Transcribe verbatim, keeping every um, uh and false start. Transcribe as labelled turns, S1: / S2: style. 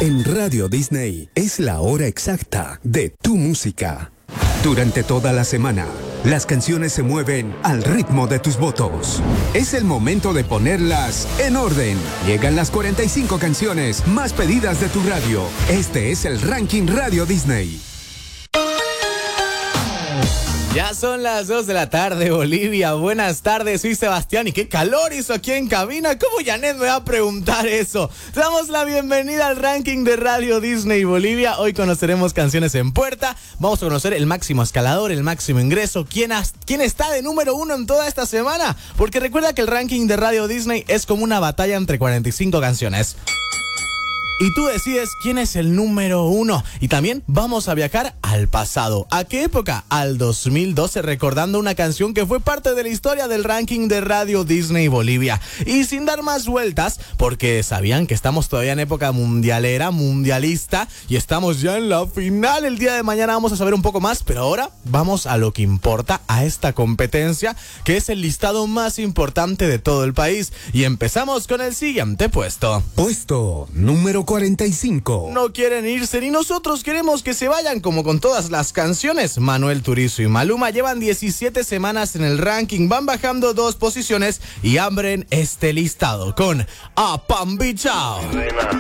S1: En Radio Disney es la hora exacta de tu música. Durante toda la semana, las canciones se mueven al ritmo de tus votos. Es el momento de ponerlas en orden. Llegan las cuarenta y cinco canciones más pedidas de tu radio. Este es el Ranking Radio Disney.
S2: Ya son las dos de la tarde, Bolivia. Buenas tardes, soy Sebastián. ¿Y qué calor hizo aquí en cabina? ¿Cómo Janet me va a preguntar eso? Damos la bienvenida al ranking de Radio Disney Bolivia. Hoy conoceremos canciones en puerta. Vamos a conocer el máximo escalador, el máximo ingreso. ¿Quién, has, quién está de número uno en toda esta semana? Porque recuerda que el ranking de Radio Disney es como una batalla entre cuarenta y cinco canciones. Y tú decides quién es el número uno. Y también vamos a viajar al pasado. ¿A qué época? Al dos mil doce, recordando una canción que fue parte de la historia del ranking de Radio Disney Bolivia. Y sin dar más vueltas, porque sabían que estamos todavía en época mundialera, mundialista, y estamos ya en la final. El día de mañana vamos a saber un poco más, pero ahora vamos a lo que importa, a esta competencia, que es el listado más importante de todo el país. Y empezamos con el siguiente puesto.
S1: Puesto número cuarenta y cinco.
S2: No quieren irse ni nosotros queremos que se vayan, como con todas las canciones. Manuel Turizo y Maluma llevan diecisiete semanas en el ranking, van bajando dos posiciones y abren este listado con A Pambichao.